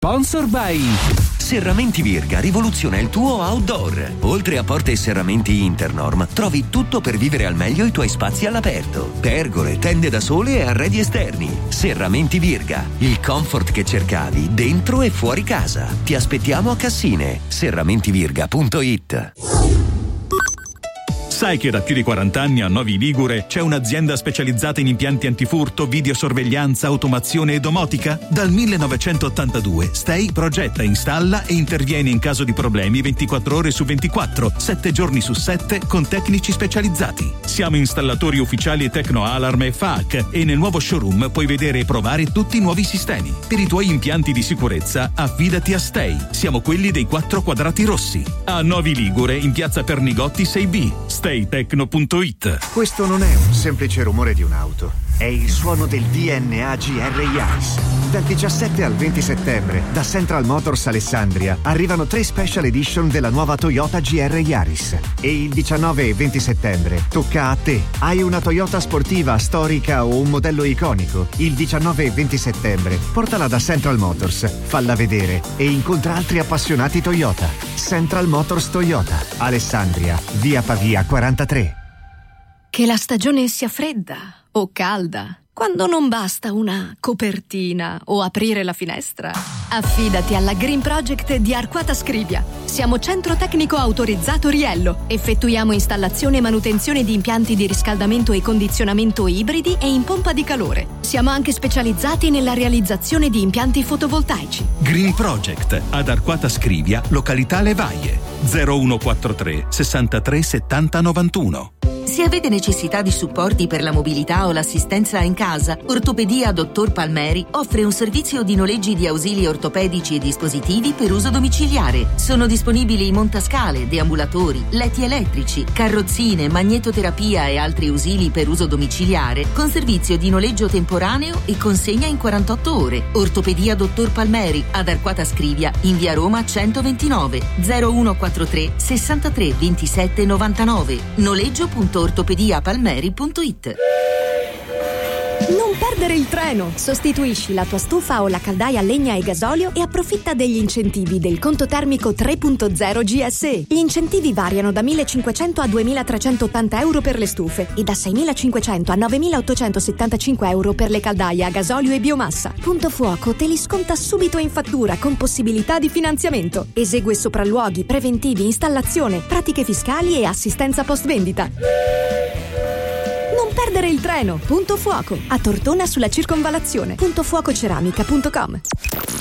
Sponsor by Serramenti Virga rivoluziona il tuo outdoor. Oltre a porte e serramenti Internorm, trovi tutto per vivere al meglio i tuoi spazi all'aperto. Pergole, tende da sole e arredi esterni. Serramenti Virga, il comfort che cercavi dentro e fuori casa. Ti aspettiamo a Cassine. serramentivirga.it. Sai che da più di 40 anni a Novi Ligure c'è un'azienda specializzata in impianti antifurto, videosorveglianza, automazione e domotica? Dal 1982 Stay progetta, installa e interviene in caso di problemi 24 ore su 24, 7 giorni su 7 con tecnici specializzati. Siamo installatori ufficiali Tecno Alarm e FAAC e nel nuovo showroom puoi vedere e provare tutti i nuovi sistemi. Per i tuoi impianti di sicurezza affidati a Stay. Siamo quelli dei 4 quadrati rossi. A Novi Ligure in piazza Pernigotti 6B. StayTecno.it. Questo non è un semplice rumore di un'auto, è il suono del DNA GR Yaris. Dal 17 al 20 settembre, da Central Motors Alessandria, arrivano 3 special edition della nuova Toyota GR Yaris. E il 19 e 20 settembre tocca a te. Hai una Toyota sportiva, storica o un modello iconico? Il 19 e 20 settembre portala da Central Motors, falla vedere e incontra altri appassionati Toyota. Central Motors Toyota, Alessandria, via Pavia 43. Che la stagione sia fredda o calda, quando non basta una copertina o aprire la finestra, affidati alla Green Project di Arquata Scrivia. Siamo centro tecnico autorizzato Riello. Effettuiamo installazione e manutenzione di impianti di riscaldamento e condizionamento ibridi e in pompa di calore. Siamo anche specializzati nella realizzazione di impianti fotovoltaici. Green Project ad Arquata Scrivia, località Levaie, 0143 63 70 91. Se avete necessità di supporti per la mobilità o l'assistenza in casa, Ortopedia Dottor Palmeri offre un servizio di noleggi di ausili ortopedici e dispositivi per uso domiciliare. Sono disponibili montascale, deambulatori, letti elettrici, carrozzine, magnetoterapia e altri ausili per uso domiciliare con servizio di noleggio temporaneo e consegna in 48 ore. Ortopedia Dottor Palmeri ad Arquata Scrivia in via Roma 129 0143 63 27 99. Noleggio.ortopediapalmeri.it. Non perdere il treno! Sostituisci la tua stufa o la caldaia a legna e gasolio e approfitta degli incentivi del conto termico 3.0 GSE. Gli incentivi variano da 1.500 a 2.380 euro per le stufe e da 6.500 a 9.875 euro per le caldaie a gasolio e biomassa. Punto Fuoco te li sconta subito in fattura con possibilità di finanziamento. Esegue sopralluoghi, preventivi, installazione, pratiche fiscali e assistenza post vendita. Non perdere il treno! Punto Fuoco a Tortona sulla circonvallazione. Puntofuococeramica.com.